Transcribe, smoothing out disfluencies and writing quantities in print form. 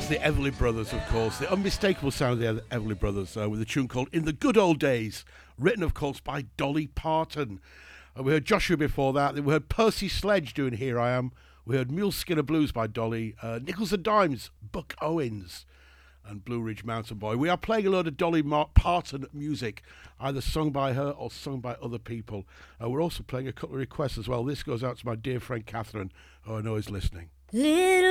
The Everly Brothers, of course, the unmistakable sound of the Everly Brothers, with a tune called In the Good Old Days, written, of course, by Dolly Parton. We heard Joshua before that. We heard Percy Sledge doing Here I Am. We heard Mule Skinner Blues by Dolly, Nickels and Dimes, Buck Owens, and Blue Ridge Mountain Boy. We are playing a load of Dolly Parton music, either sung by her or sung by other people. We're also playing a couple of requests as well. This goes out to my dear friend Catherine, who I know is listening. Little